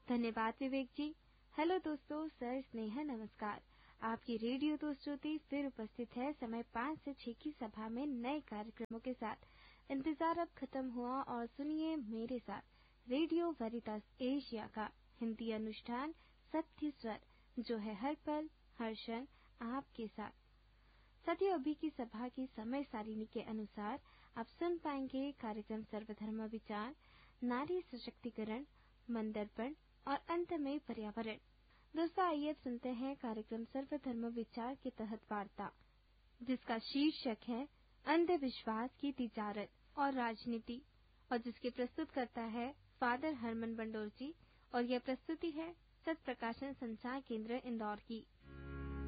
धन्यवाद विवेक जी। हेलो दोस्तों, सर स्नेहा नमस्कार। आपकी रेडियो दोस्त ज्योति फिर उपस्थित है समय 5 से 6 की सभा में नए कार्यक्रमों के साथ। इंतजार अब खत्म हुआ और सुनिए मेरे साथ रेडियो वेरितास एशिया का हिंदी अनुष्ठान सत्य स्वर, जो है हर पल हर क्षण आपके साथ। साथियों, अभी की सभा की समय सारिणी के अनुसार आप सुन पाएंगे कार्यक्रम सर्वधर्म विचार, नारी सशक्तिकरण, मंदर्पण और अंत में पर्यावरण। दोस्तों, आइए अब सुनते हैं कार्यक्रम सर्वधर्म विचार के तहत वार्ता, जिसका शीर्षक है अंधविश्वास की तिजारत और राजनीति, और जिसके प्रस्तुत करता है फादर हरमन बंडोर जी, और यह प्रस्तुति है सत प्रकाशन संचार केंद्र इंदौर की।